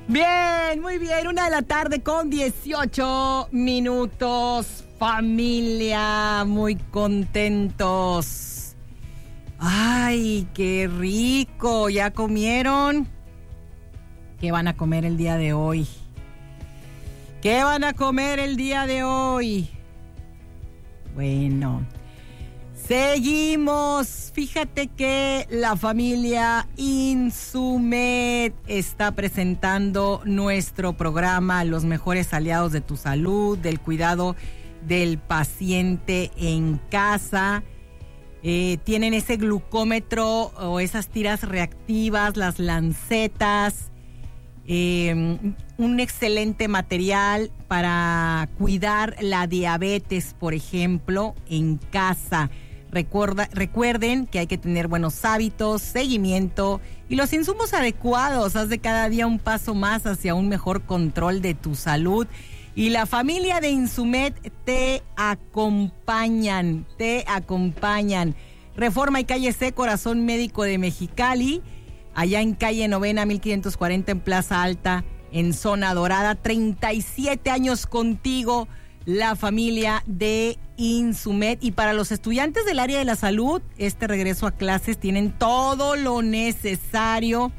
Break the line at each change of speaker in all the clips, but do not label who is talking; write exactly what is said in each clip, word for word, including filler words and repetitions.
Bien, muy bien, una de la tarde con dieciocho minutos, familia, muy contentos. Ay, qué rico, ¿ya comieron? ¿Qué van a comer el día de hoy? ¿Qué van a comer el día de hoy? Bueno, seguimos. Fíjate que la familia Insumed está presentando nuestro programa Los Mejores Aliados de tu Salud, del cuidado del paciente en casa. Eh, tienen ese glucómetro o esas tiras reactivas, las lancetas, eh, un excelente material para cuidar la diabetes, por ejemplo, en casa. Recuerda, recuerden que hay que tener buenos hábitos, seguimiento y los insumos adecuados. Haz de cada día un paso más hacia un mejor control de tu salud. Y la familia de Insumed te acompañan, te acompañan. Reforma y Calle C, Corazón Médico de Mexicali, allá en calle Novena, mil quinientos cuarenta, en Plaza Alta, en Zona Dorada. treinta y siete años contigo, la familia de Insumed. Y para los estudiantes del área de la salud, este regreso a clases tienen todo lo necesario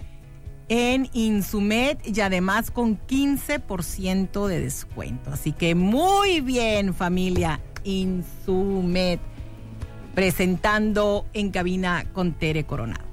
en Insumed y además con quince por ciento de descuento. Así que muy bien, familia Insumed, presentando en cabina con Tere Coronado.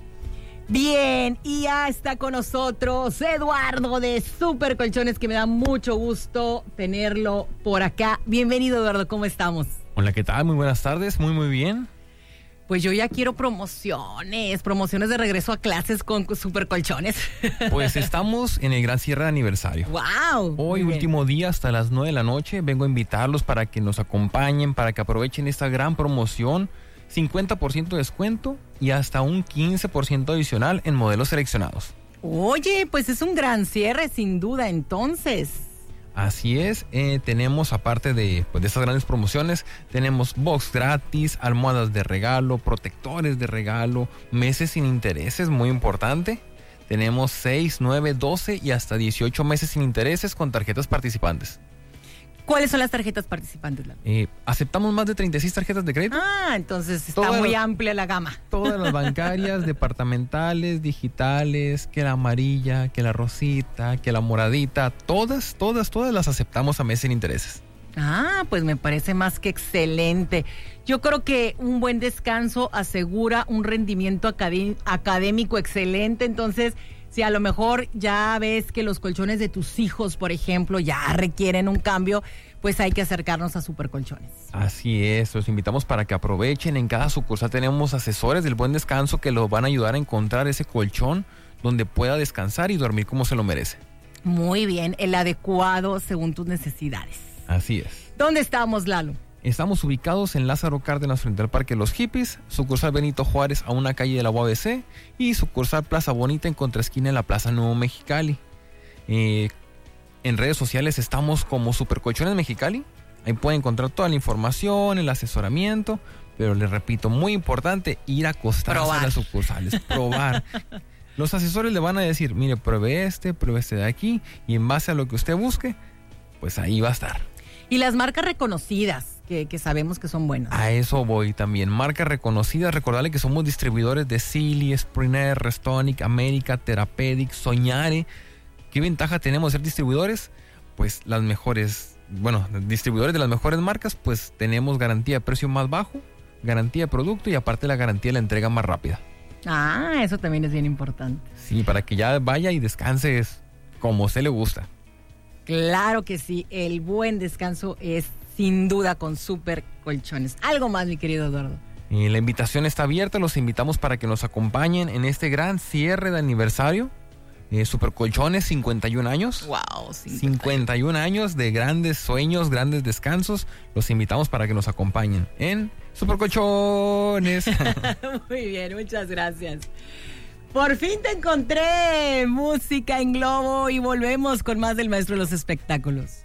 Bien, y ya está con nosotros Eduardo de Super Colchones, que me da mucho gusto tenerlo por acá. Bienvenido, Eduardo, ¿cómo estamos?
Hola, ¿qué tal? Muy buenas tardes, muy muy bien.
Pues yo ya quiero promociones, promociones de regreso a clases con Super Colchones.
Pues estamos en el gran cierre de aniversario.
¡Wow!
Hoy, último día, hasta las nueve de la noche, vengo a invitarlos para que nos acompañen, para que aprovechen esta gran promoción. cincuenta por ciento de descuento y hasta un quince por ciento adicional en modelos seleccionados.
Oye, pues es un gran cierre, sin duda, entonces.
Así es, eh, tenemos aparte de, pues, de estas grandes promociones, tenemos box gratis, almohadas de regalo, protectores de regalo, meses sin intereses, muy importante. Tenemos seis, nueve, doce y hasta dieciocho meses sin intereses con tarjetas participantes.
¿Cuáles son las tarjetas participantes, Lalo?
Eh, aceptamos más de treinta y seis tarjetas de crédito.
Ah, entonces está
todas
muy
las,
amplia la gama.
Todas las bancarias, departamentales, digitales, que la amarilla, que la rosita, que la moradita, todas, todas, todas las aceptamos a meses sin intereses.
Ah, pues me parece más que excelente. Yo creo que un buen descanso asegura un rendimiento acadé- académico excelente, entonces si a lo mejor ya ves que los colchones de tus hijos, por ejemplo, ya requieren un cambio, pues hay que acercarnos a Super Colchones.
Así es, los invitamos para que aprovechen. En cada sucursal tenemos asesores del buen descanso que los van a ayudar a encontrar ese colchón donde pueda descansar y dormir como se lo merece.
Muy bien, el adecuado según tus necesidades.
Así es.
¿Dónde estamos, Lalo?
Estamos ubicados en Lázaro Cárdenas frente al Parque Los Hippies, sucursal Benito Juárez a una calle de la U A B C y sucursal Plaza Bonita en contraesquina en la Plaza Nuevo Mexicali. Eh, en redes sociales estamos como Super Colchones Mexicali, ahí pueden encontrar toda la información, el asesoramiento, pero les repito, muy importante, ir a acostarse
probar.
a las sucursales, probar. Los asesores le van a decir, mire, pruebe este, pruebe este de aquí y en base a lo que usted busque, pues ahí va a estar.
Y las marcas reconocidas, que, que sabemos que son buenas.
A eso voy también. Marcas reconocidas. Recordarle que somos distribuidores de Sealy, Springer, Restonic, América, Therapeutic, Soñare. ¿Qué ventaja tenemos de ser distribuidores? Pues las mejores, bueno, distribuidores de las mejores marcas, pues tenemos garantía de precio más bajo, garantía de producto y aparte la garantía de la entrega más rápida.
Ah, eso también es bien importante.
Sí, para que ya vaya y descanses como se le gusta.
Claro que sí, el buen descanso es sin duda con Super Colchones. Algo más, mi querido Eduardo.
Y la invitación está abierta, los invitamos para que nos acompañen en este gran cierre de aniversario. Eh, Super Colchones, cincuenta y un años.
Wow,
cincuenta y un años de grandes sueños, grandes descansos. Los invitamos para que nos acompañen en Super Colchones.
Muy bien, muchas gracias. Por fin te encontré, música en globo, y volvemos con más del maestro de los espectáculos.